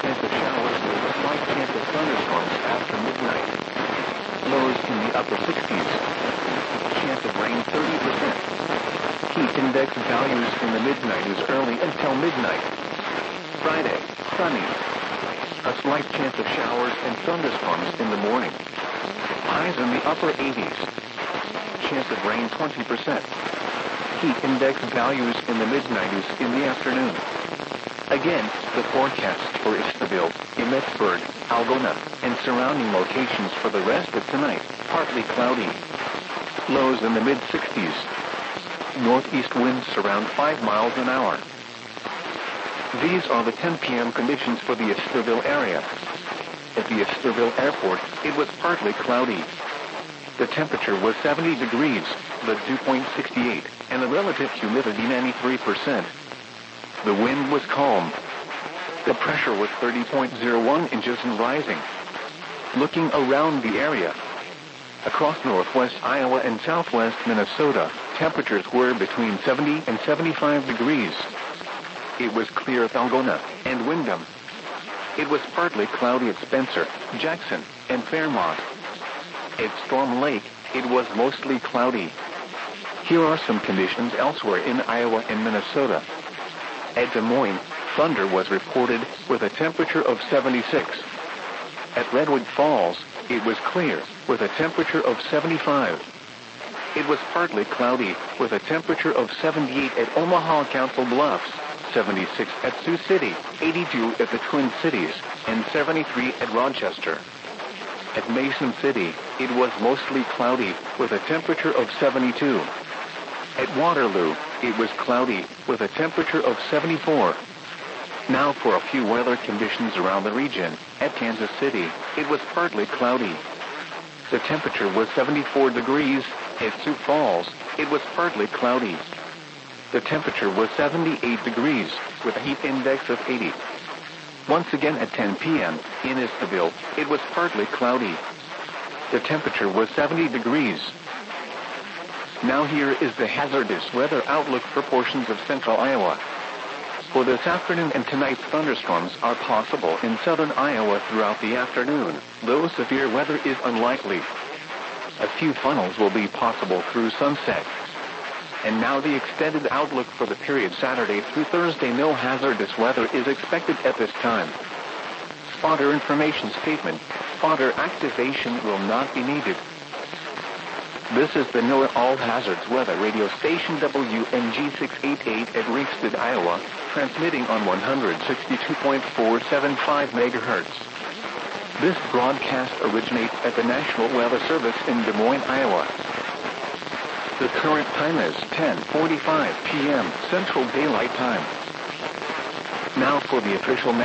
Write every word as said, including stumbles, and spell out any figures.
chance of showers with a slight chance of thunderstorms after midnight. Lows in the upper sixties. Chance of rain thirty percent. Heat index values in the mid-nineties early until midnight. Friday, sunny. A slight chance of showers and thunderstorms in the morning. Highs in the upper eighties. Chance of rain twenty percent. Heat index values in the mid-nineties in the afternoon. Again, the forecast for Istaville, Emmetsburg, Algona, and surrounding locations for the rest of tonight, partly cloudy. Lows in the mid-sixties. Northeast winds around five miles an hour. These are the ten p m conditions for the Istaville area. At the Istaville airport, it was partly cloudy. The temperature was seventy degrees, the dew point sixty-eight, and the relative humidity ninety-three percent. The wind was calm. The pressure was thirty point zero one inches and rising. Looking around the area, across northwest Iowa and southwest Minnesota, temperatures were between seventy and seventy-five degrees. It was clear at Algona and Windham. It was partly cloudy at Spencer, Jackson, and Fairmont. At Storm Lake, it was mostly cloudy. Here are some conditions elsewhere in Iowa and Minnesota. At Des Moines, thunder was reported with a temperature of seventy-six. At Redwood Falls, it was clear with a temperature of seventy-five. It was partly cloudy with a temperature of seventy-eight at Omaha Council Bluffs, seventy-six at Sioux City, eighty-two at the Twin Cities, and seventy-three at Rochester. At Mason City, it was mostly cloudy with a temperature of seventy-two. At Waterloo, it was cloudy with a temperature of seventy-four. Now for a few weather conditions around the region. At Kansas City, it was partly cloudy. The temperature was seventy-four degrees. At Sioux Falls, it was partly cloudy. The temperature was seventy-eight degrees with a heat index of eighty. Once again at ten p m in Istaville, it was partly cloudy. The temperature was seventy degrees. Now here is the hazardous weather outlook for portions of central Iowa. For this afternoon and tonight, thunderstorms are possible in southern Iowa throughout the afternoon, though severe weather is unlikely. A few funnels will be possible through sunset. And now the extended outlook for the period Saturday through Thursday. No hazardous weather is expected at this time. Spotter information statement. Spotter activation will not be needed. This is the NOAA All Hazards Weather Radio Station W N G six eighty-eight at Ringsted, Iowa, transmitting on one sixty-two point four seven five megahertz. This broadcast originates at the National Weather Service in Des Moines, Iowa. The current time is ten forty-five p m Central Daylight Time. Now for the official